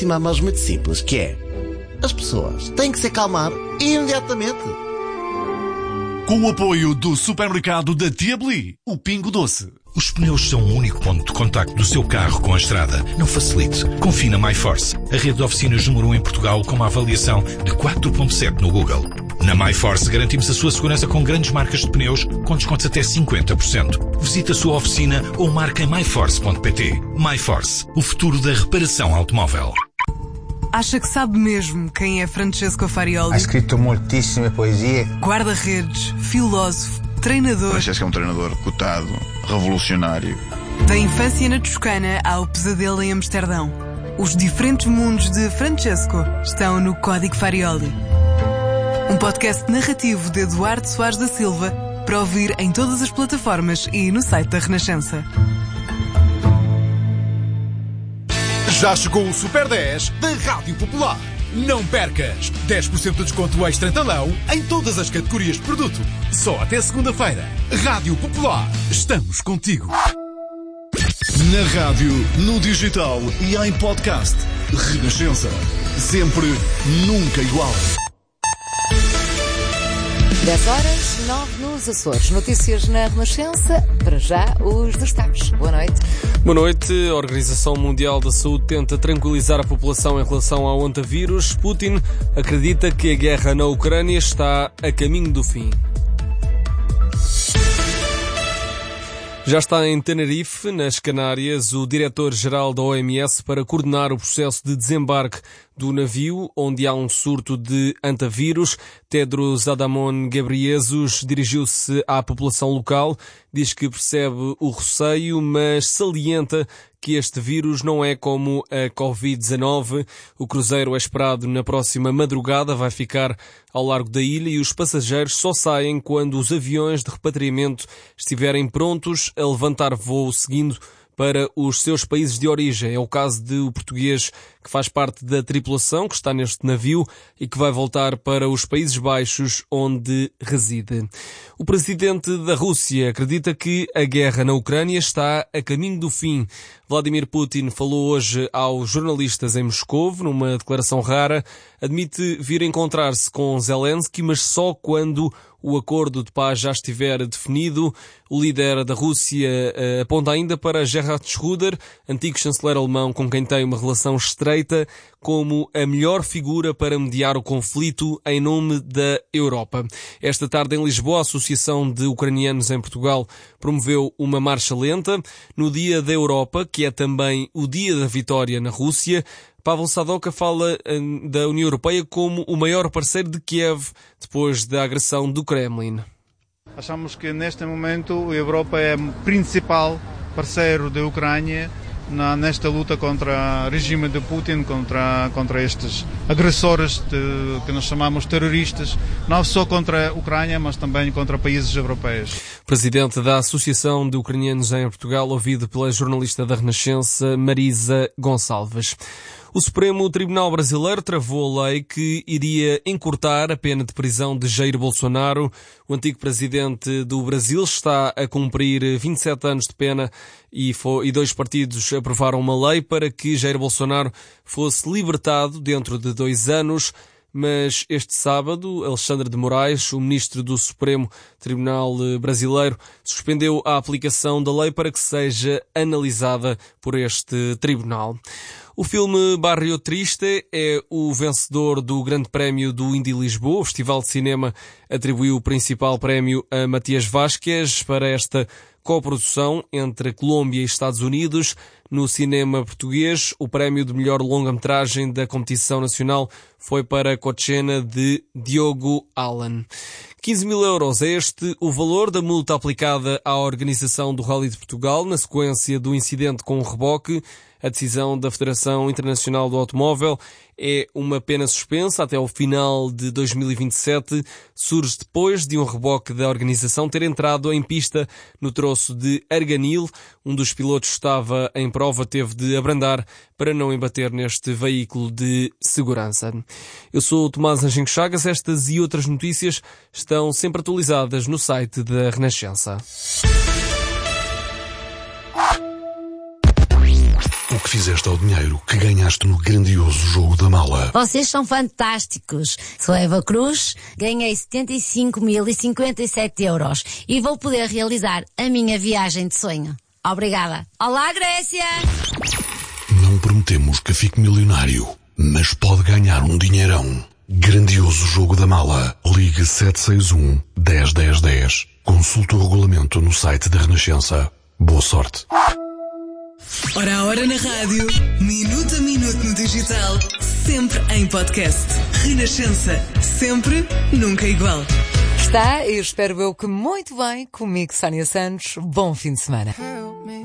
mas muito simples, que é: as pessoas têm que se acalmar imediatamente. Com o apoio do supermercado da Tia Beli, o Pingo Doce. Os pneus são o único ponto de contacto do seu carro com a estrada. Não facilite. Confie na MyForce, a rede de oficinas número 1 em Portugal com uma avaliação de 4.7 no Google. Na MyForce garantimos a sua segurança com grandes marcas de pneus com descontos até 50%. Visite a sua oficina ou marque em myforce.pt. MyForce, o futuro da reparação automóvel. Acha que sabe mesmo quem é Francesco Farioli? Ha escrito moltissime poesie. Guarda-redes, filósofo, treinador. Francesco é um treinador cotado, revolucionário. Da infância na Toscana ao pesadelo em Amsterdão. Os diferentes mundos de Francesco estão no Código Farioli. Um podcast narrativo de Eduardo Soares da Silva para ouvir em todas as plataformas e no site da Renascença. Já chegou o Super 10 da Rádio Popular. Não percas! 10% de desconto extra em talão em todas as categorias de produto. Só até segunda-feira. Rádio Popular. Estamos contigo. Na rádio, no digital e em podcast. Renascença. Sempre, nunca igual. 10h09 nos Açores. Notícias na Renascença. Para já, os destaques. Boa noite. Boa noite. A Organização Mundial da Saúde tenta tranquilizar a população em relação ao antavírus. Putin acredita que a guerra na Ucrânia está a caminho do fim. Já está em Tenerife, nas Canárias, o diretor-geral da OMS para coordenar o processo de desembarque do navio, onde há um surto de antavírus. Tedros Adhanom Ghebreyesus dirigiu-se à população local, diz que percebe o receio, mas salienta que este vírus não é como a Covid-19. O cruzeiro é esperado na próxima madrugada, vai ficar ao largo da ilha e os passageiros só saem quando os aviões de repatriamento estiverem prontos a levantar voo seguindo para os seus países de origem. É o caso do português que faz parte da tripulação, que está neste navio e que vai voltar para os Países Baixos, onde reside. O presidente da Rússia acredita que a guerra na Ucrânia está a caminho do fim. Vladimir Putin falou hoje aos jornalistas em Moscovo, numa declaração rara. Admite vir encontrar-se com Zelensky, mas só quando o acordo de paz já estiver definido. O líder da Rússia aponta ainda para Gerhard Schröder, antigo chanceler alemão com quem tem uma relação estreita, como a melhor figura para mediar o conflito em nome da Europa. Esta tarde em Lisboa, a Associação de Ucranianos em Portugal promoveu uma marcha lenta no Dia da Europa, que é também o Dia da Vitória na Rússia. Pavel Sadoka fala da União Europeia como o maior parceiro de Kiev depois da agressão do Kremlin. Achamos que neste momento a Europa é o principal parceiro da Ucrânia nesta luta contra o regime de Putin, contra estes agressores que nós chamamos terroristas, não só contra a Ucrânia, mas também contra países europeus. Presidente da Associação de Ucranianos em Portugal, ouvido pela jornalista da Renascença, Marisa Gonçalves. O Supremo Tribunal Brasileiro travou a lei que iria encurtar a pena de prisão de Jair Bolsonaro. O antigo presidente do Brasil está a cumprir 27 anos de pena e 2 partidos aprovaram uma lei para que Jair Bolsonaro fosse libertado dentro de 2 anos. Mas este sábado, Alexandre de Moraes, o ministro do Supremo Tribunal Brasileiro, suspendeu a aplicação da lei para que seja analisada por este tribunal. O filme Barrio Triste é o vencedor do Grande Prémio do Indy Lisboa. O Festival de Cinema atribuiu o principal prémio a Matias Vázquez para esta coprodução entre Colômbia e Estados Unidos. No cinema português, o prémio de melhor longa-metragem da competição nacional foi para Cochena, de Diogo Allan. 15.000 euros é este o valor da multa aplicada à organização do Rally de Portugal na sequência do incidente com o reboque. A decisão da Federação Internacional do Automóvel é uma pena suspensa até ao final de 2027. Surge depois de um reboque da organização ter entrado em pista no troço de Arganil. Um dos pilotos estava em prova, teve de abrandar para não embater neste veículo de segurança. Eu sou o Tomás Anjinho Chagas. Estas e outras notícias estão sempre atualizadas no site da Renascença. O que fizeste ao dinheiro que ganhaste no grandioso jogo da mala? Vocês são fantásticos. Sou Eva Cruz, ganhei 75.057 euros e vou poder realizar a minha viagem de sonho. Obrigada. Olá, Grécia! Não prometemos que fique milionário, mas pode ganhar um dinheirão. Grandioso jogo da mala. Ligue 761 10 10 10. Consulte o regulamento no site da Renascença. Boa sorte. Hora a hora na rádio, minuto a minuto no digital, sempre em podcast. Renascença, sempre, nunca igual. Está, e espero eu que muito bem, comigo, Sónia Santos. Bom fim de semana.